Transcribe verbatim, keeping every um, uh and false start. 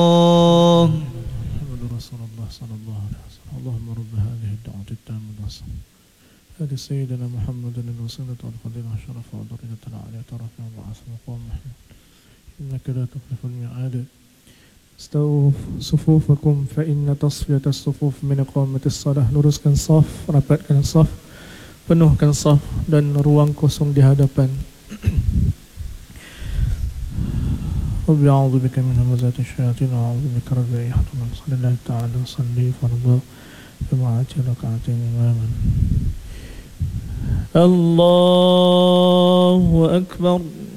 محمد رسول الله صلى الله عليه وسلم. اللهم رب هذه الدعوة التامة والصلاة هذه سيدنا محمد الوسيلة والفضيلة الشرف والدرجة العالية رفيع وبعث مقام محمود إنك لا تخلف الميعاد. استووا صفوفكم فإن تصفية الصفوف من إقامة الصلاة. Luruskan saf, rapatkan saf, penuhkan saf dan ruang kosong di hadapan. Rabbi a'udzu bika min hamazati syayatin wa a'udzu bika rabbi an yahdurun. Sallallahu ta'ala wa salli farda jama'ati rak'atain imaman. Allahu akbar.